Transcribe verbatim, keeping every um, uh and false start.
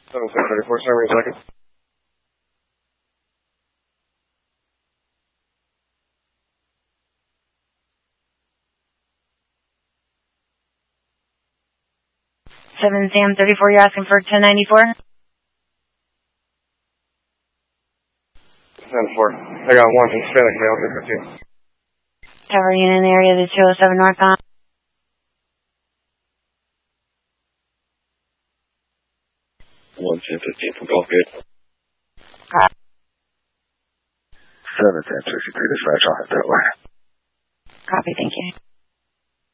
seven ten thirty-four, sorry, wait a second. seven Sam thirty-four, you're asking for ten ninety-four? ten four. I got one Hispanic male, three fifteen. Tower unit in the area of the two oh seven northbound. one ten fifteen from Gulf Gate. Copy. seven ten sixty-three, dispatch, I'll head that way. Copy, thank you.